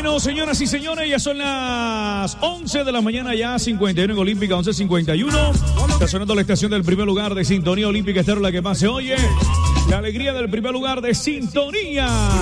Bueno, señoras y señores, ya son las 11 de la mañana, ya 51 en Olímpica, 11:51. Está sonando la estación del primer lugar de Sintonía Olímpica Estéreo, la que más se oye. La alegría del primer lugar de Sintonía.